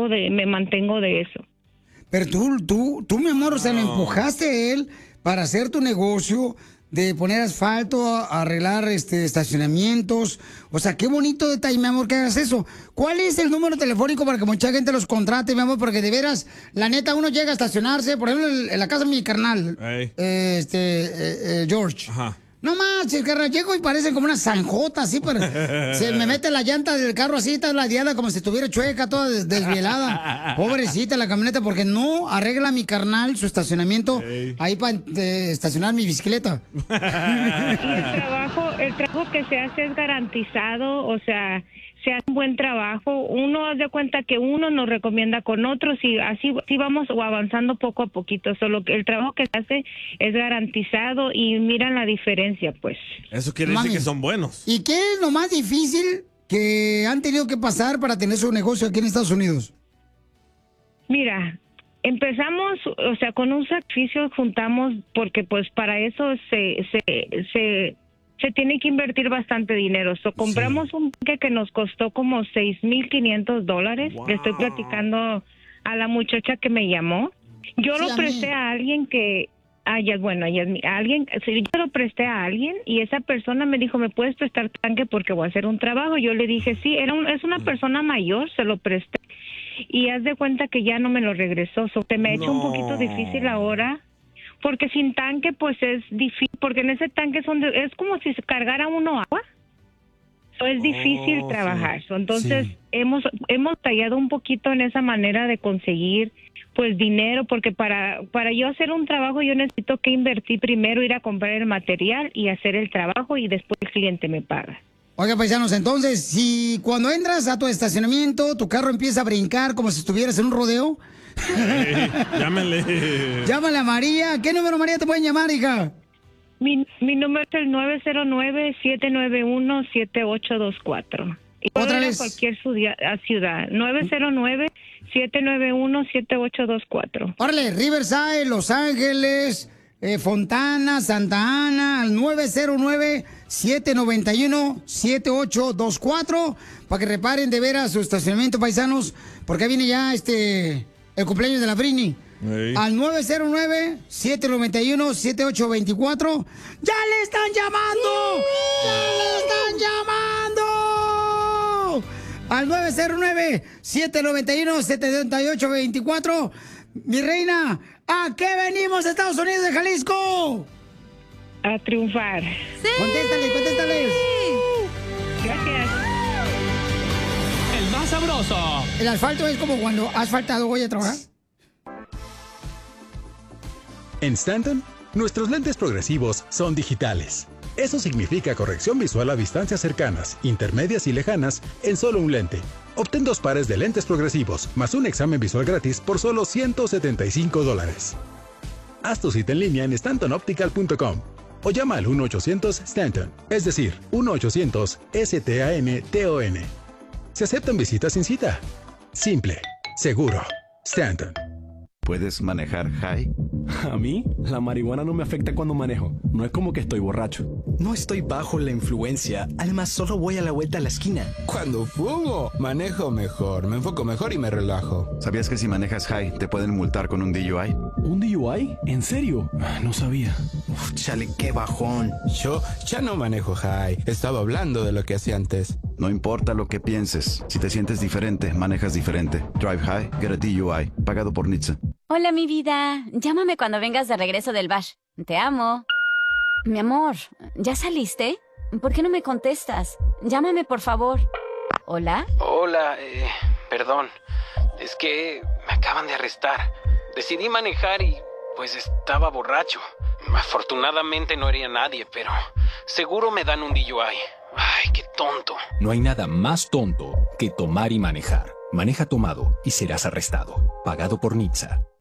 me mantengo de eso. Pero tú, mi amor, o sea, lo empujaste a él para hacer tu negocio de poner asfalto, arreglar estacionamientos. O sea, qué bonito detalle, mi amor, que hagas eso. ¿Cuál es el número telefónico para que mucha gente los contrate, mi amor? Porque de veras, la neta, uno llega a estacionarse, por ejemplo, en la casa de mi carnal, George. Ajá. No manches, carnal, llego y parecen como una zanjota, así, pero se me mete la llanta del carro así, está ladeada como si estuviera chueca, toda desvielada. Pobrecita la camioneta, porque no arregla mi carnal su estacionamiento ahí para estacionar mi bicicleta. Y el trabajo que se hace es garantizado, o sea, se hace un buen trabajo. Uno hace cuenta que uno nos recomienda con otros y así vamos avanzando poco a poquito. Solo que el trabajo que se hace es garantizado y miran la diferencia, pues. Eso quiere decir que son buenos. ¿Y qué es lo más difícil que han tenido que pasar para tener su negocio aquí en Estados Unidos? Mira, empezamos, o sea, con un sacrificio juntamos, porque pues para eso se tiene que invertir bastante dinero. Compramos un tanque que nos costó como $6,500. Wow. Le estoy platicando a la muchacha que me llamó. Yo lo presté a alguien que... yo lo presté a alguien y esa persona me dijo, ¿me puedes prestar tanque porque voy a hacer un trabajo? Yo le dije, sí, es una persona mayor, se lo presté. Y haz de cuenta que ya no me lo regresó. Se me ha hecho un poquito difícil ahora. Porque sin tanque, pues es difícil, porque en ese tanque es como si se cargara uno agua. Es difícil trabajar. Sí. Entonces, hemos tallado un poquito en esa manera de conseguir, pues, dinero, porque para yo hacer un trabajo, yo necesito que invertir primero, ir a comprar el material y hacer el trabajo, y después el cliente me paga. Oiga, paisanos, entonces, si cuando entras a tu estacionamiento, tu carro empieza a brincar como si estuvieras en un rodeo... Llámale. Llámale a María. ¿Qué número, María, te pueden llamar, hija? Mi número es el 909-791-7824. Y ¿Otra vez? Cualquier ciudad. 909-791-7824. Órale, Riverside, Los Ángeles, Fontana, Santa Ana, al 909-791-7824, para que reparen de veras su estacionamiento, paisanos, porque viene ya el cumpleaños de la Britney. Al 909-791-7824. ¡Ya le están llamando! ¡Ya le están llamando! Al 909-791-7824. Mi reina, ¿a qué venimos, Estados Unidos de Jalisco? A triunfar. ¡Sí! Contéstale. Gracias. El más sabroso. El asfalto es como cuando has faltado hoy a trabajar. En Stanton, nuestros lentes progresivos son digitales. Eso significa corrección visual a distancias cercanas, intermedias y lejanas en solo un lente. Obtén 2 pares de lentes progresivos más un examen visual gratis por solo $175. Haz tu cita en línea en stantonoptical.com o llama al 1-800-STANTON, es decir, 1-800-STANTON. Se aceptan visitas sin cita. Simple, seguro. Stanton. ¿Puedes manejar high? A mí, la marihuana no me afecta cuando manejo. No es como que estoy borracho. No estoy bajo la influencia. Además, solo voy a la vuelta a la esquina. Cuando fumo, manejo mejor, me enfoco mejor y me relajo. ¿Sabías que si manejas high te pueden multar con un DUI? ¿Un DUI? ¿En serio? No sabía. Uf, chale, qué bajón. Yo ya no manejo high. Estaba hablando de lo que hacía antes. No importa lo que pienses. Si te sientes diferente, manejas diferente. Drive high, get a DUI. Pagado por NHTSA. Hola, mi vida. Llámame cuando vengas de regreso del bash. Te amo. Mi amor, ¿ya saliste? ¿Por qué no me contestas? Llámame, por favor. ¿Hola? Hola, perdón. Es que me acaban de arrestar. Decidí manejar y, pues, estaba borracho. Afortunadamente no hería a nadie, pero seguro me dan un DUI. Ay, qué tonto. No hay nada más tonto que tomar y manejar. Maneja tomado y serás arrestado. Pagado por NHTSA.